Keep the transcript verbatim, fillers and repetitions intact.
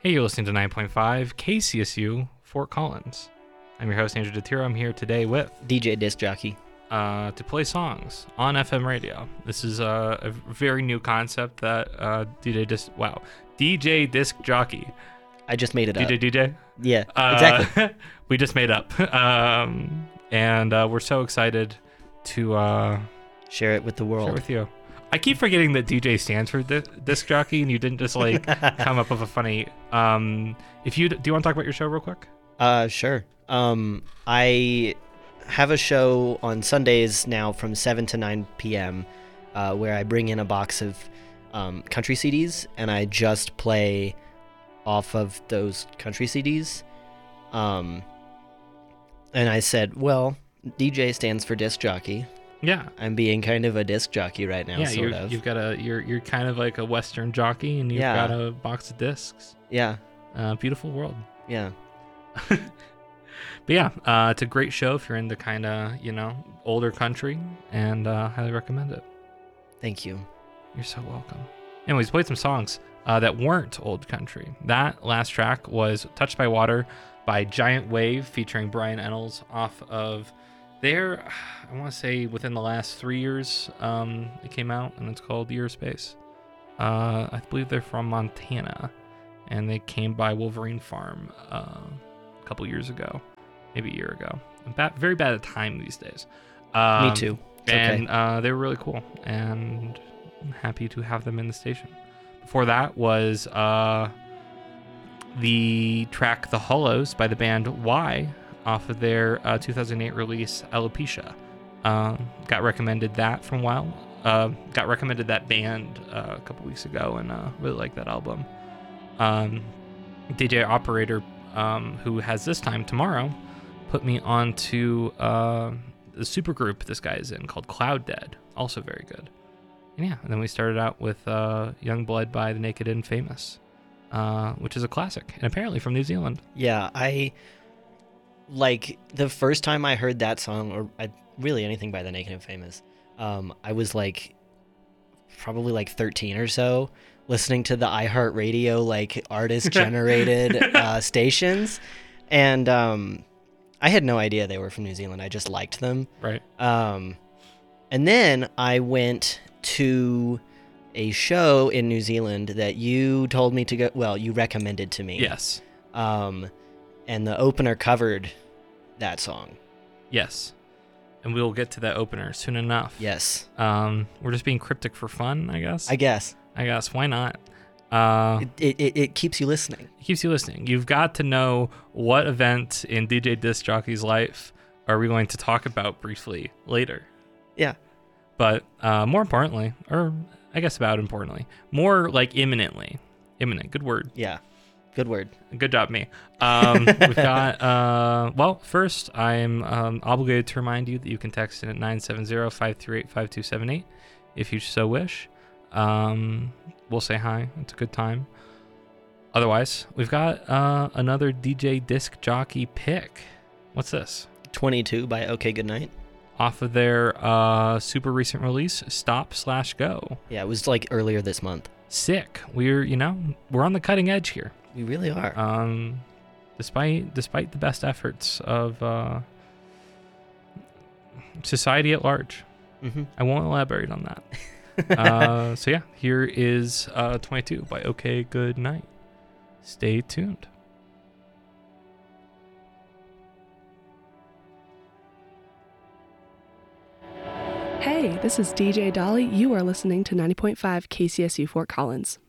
Hey, you're listening to nine point five K C S U Fort Collins. I'm your host, Andrew DeTiro. I'm here today with D J Disc Jockey uh, to play songs on F M radio. This is uh, a very new concept that uh, D J Disc, wow, D J Disc Jockey. I just made it D J up. D J? Yeah, Uh, exactly. we just made up. Um, and uh, we're so excited to uh, Share it with the world. share with you. I keep forgetting that D J stands for di- disc jockey, and you didn't just like come up with a funny. Um, if you do, you want to talk about your show real quick? Uh, sure. Um, I have a show on Sundays now from seven to nine p.m. Uh, where I bring in a box of um, country C Ds, and I just play off of those country C Ds. Um, and I said, well, D J stands for disc jockey. Yeah. I'm being kind of a disc jockey right now, Yeah, sort you're, of. you've got a you're you're kind of like a Western jockey, and you've Yeah. got a box of discs. Yeah, Uh, beautiful world. yeah. But yeah, uh, it's a great show if you're into kind of you know older country, and uh, highly recommend it. Thank you. You're so welcome. Anyways, played some songs uh, that weren't old country. That last track was "Touched by Water" by Giant Wave, featuring Brian Ennals off of their, I want to say within the last three years, um, it came out, and it's called Year of Space. Uh, I believe they're from Montana, and they came by Wolverine Farm uh, a couple years ago, maybe a year ago. I'm bad, very bad at time these days. Um, Me too. It's and okay. uh, they were really cool, and I'm happy to have them in the station. Before that was uh, the track "The Hollows" by the band Y off of their uh, two thousand eight release Alopecia. Um, got recommended that from a while. Uh, got recommended that band uh, a couple weeks ago, and uh, really like that album. Um, D J Operator, um, who has this time tomorrow, put me onto uh, the supergroup this guy is in called Cloud Dead, also very good. And yeah, and then we started out with uh, Young Blood by the Naked and Famous, uh, which is a classic, and apparently from New Zealand. Yeah, I like the first time I heard that song, or I, really anything by the Naked and Famous. Um, I was like probably like thirteen or so, listening to the iHeartRadio like artist generated uh, stations, and um, I had no idea they were from New Zealand. I just liked them. Right. Um, and then I went to a show in New Zealand that you told me to go. Well, you recommended to me. Yes. Um, and the opener covered that song. Yes. And we'll get to that opener soon enough. Yes. Um, we're just being cryptic for fun, I guess. I guess. I guess. Why not? Uh, It, it, it keeps you listening. it keeps you listening. You've got to know what event in D J Disc Jockey's life are we going to talk about briefly later. Yeah. But uh, more importantly, or I guess about importantly, more like imminently. Imminent. Good word. Yeah. Good word. Good job, me. Um, we've got, uh, well, first, I'm um, obligated to remind you that you can text in at nine seven zero, five three eight, five two seven eight if you so wish. Um, we'll say hi. It's a good time. Otherwise, we've got uh, another D J Disc Jockey pick. What's this? twenty-two by OK Goodnight. Off of their uh, super recent release, Stop Slash Go. Yeah, it was like earlier this month. Sick. We're, you know, we're on the cutting edge here. We really are. Um, despite despite the best efforts of uh, society at large. Mm-hmm. I won't elaborate on that. uh, so yeah, here is uh, twenty-two by OK Good Night. Stay tuned. Hey, this is D J Dolly. You are listening to ninety point five K C S U Fort Collins.